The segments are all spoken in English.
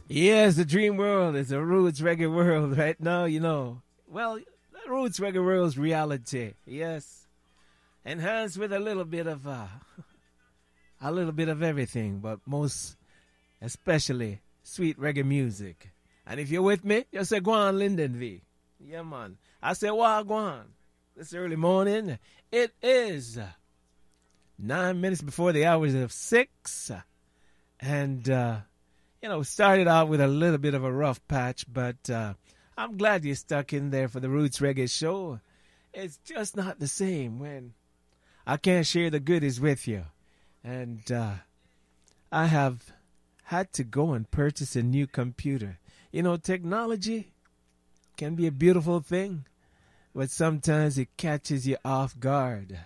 Yes, the dream world is a roots reggae world right now, you know. Well, the roots reggae world's reality, yes. Enhanced with a little bit of everything, but most especially sweet reggae music. And if you're with me, you say go on Linden V. Yeah, man. I say go on. This early morning, it is 9 minutes before the hours of 6. And, started out with a little bit of a rough patch, but I'm glad you stuck in there for the Roots Reggae Show. It's just not the same when I can't share the goodies with you. And I have had to go and purchase a new computer. You know, technology can be a beautiful thing, but sometimes it catches you off guard.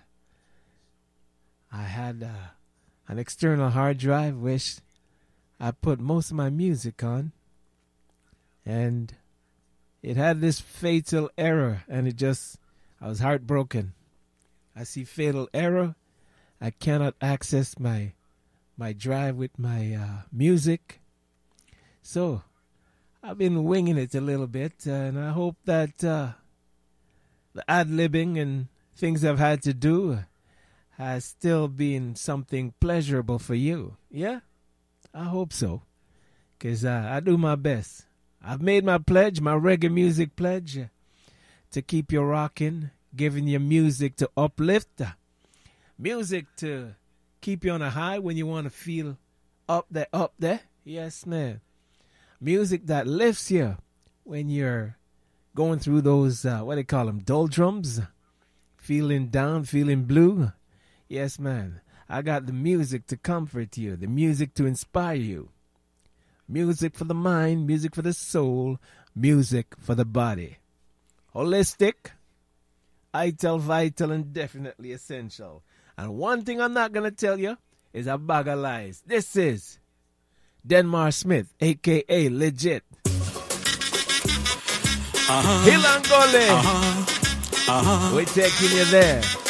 I had an external hard drive which I put most of my music on, and it had this fatal error, and I was heartbroken. I see fatal error. I cannot access my drive with my music. So I've been winging it a little bit, and I hope that the ad-libbing and things I've had to do has still been something pleasurable for you. Yeah? I hope so, because I do my best. I've made my pledge, my reggae music pledge, to keep you rocking, giving you music to uplift, music to keep you on a high when you want to feel up there. Yes, man. Music that lifts you when you're going through those, what they call them, doldrums, feeling down, feeling blue. Yes, man. I got the music to comfort you, the music to inspire you. Music for the mind, music for the soul, music for the body. Holistic, vital, and definitely essential. And one thing I'm not going to tell you is a bag of lies. This is Denmark Smith, a.k.a. Legit. Hilangole. We're taking you there.